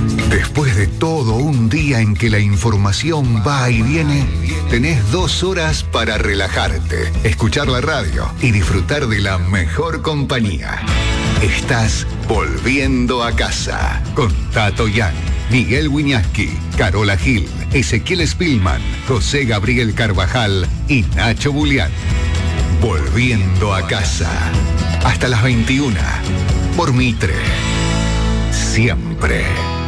Después de todo un día en que la información va y viene, tenés 2 horas para relajarte, escuchar la radio y disfrutar de la mejor compañía. Estás volviendo a casa con Tato Yan, Miguel Wiñaski, Carola Gil, Ezequiel Spillman, José Gabriel Carvajal y Nacho Bulián. Volviendo a casa. Hasta las 21. Por Mitre. Siempre.